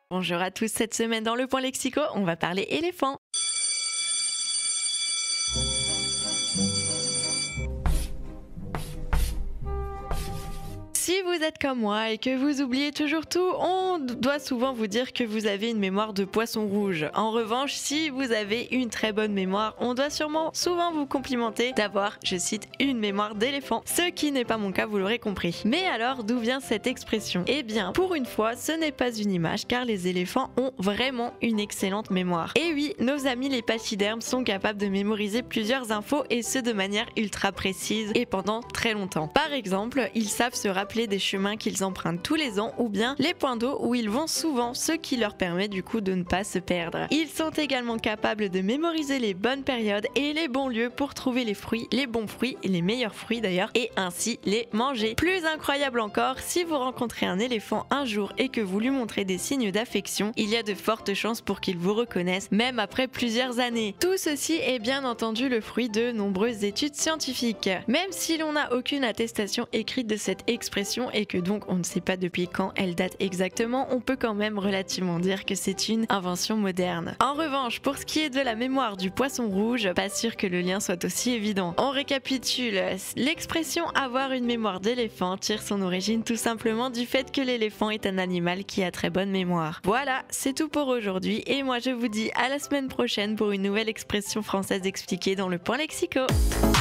Bonjour à tous, cette semaine dans le Point Lexico, on va parler éléphant. Si vous êtes comme moi et que vous oubliez toujours tout, on doit souvent vous dire que vous avez une mémoire de poisson rouge. En revanche, si vous avez une très bonne mémoire, on doit souvent vous complimenter d'avoir, je cite, une mémoire d'éléphant. Ce qui n'est pas mon cas, vous l'aurez compris. Mais alors, d'où vient cette expression? Eh bien, pour une fois, ce n'est pas une image car les éléphants ont vraiment une excellente mémoire. Et oui, nos amis les pachydermes sont capables de mémoriser plusieurs infos et ce de manière ultra précise et pendant très longtemps. Par exemple, ils savent se rappeler des chemins qu'ils empruntent tous les ans ou bien les points d'eau où ils vont souvent, ce qui leur permet du coup de ne pas se perdre. Ils sont également capables de mémoriser les bonnes périodes et les bons lieux pour trouver les fruits, les bons fruits et les meilleurs fruits d'ailleurs et ainsi les manger. Plus incroyable encore, si vous rencontrez un éléphant un jour et que vous lui montrez des signes d'affection, il y a de fortes chances pour qu'il vous reconnaisse même après plusieurs années. Tout ceci est bien entendu le fruit de nombreuses études scientifiques. Même si l'on n'a aucune attestation écrite de cette expression et que donc on ne sait pas depuis quand elle date exactement, on peut quand même relativement dire que c'est une invention moderne. En revanche, pour ce qui est de la mémoire du poisson rouge, pas sûr que le lien soit aussi évident. On récapitule, l'expression avoir une mémoire d'éléphant tire son origine tout simplement du fait que l'éléphant est un animal qui a très bonne mémoire. Voilà, c'est tout pour aujourd'hui et moi je vous dis à la semaine prochaine pour une nouvelle expression française expliquée dans le Point Lexico.